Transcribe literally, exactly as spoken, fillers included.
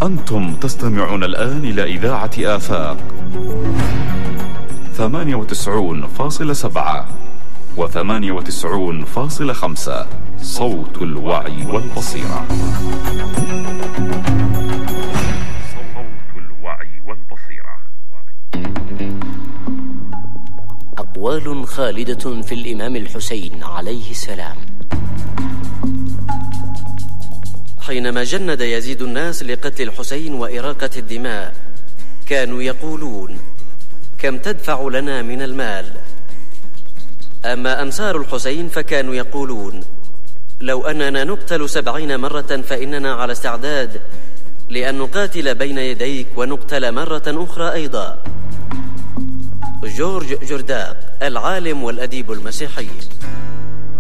أنتم تستمعون الآن إلى إذاعة آفاق ثمانية وتسعون فاصلة سبعة وثمانية وتسعون فاصلة خمسة، صوت الوعي والبصيرة. صوت الوعي والبصيرة. أقوال خالدة في الإمام الحسين عليه السلام. حينما جند يزيد الناس لقتل الحسين وإراقة الدماء كانوا يقولون: كم تدفع لنا من المال؟ أما أنصار الحسين فكانوا يقولون: لو أننا نقتل سبعين مرة فإننا على استعداد لأن نقاتل بين يديك ونقتل مرة أخرى أيضا. جورج جرداق، العالم والأديب المسيحي.